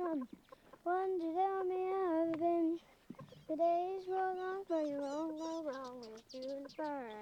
Won't you tell me how I've been? The days roll on, but you won't go wrong with you in the fur.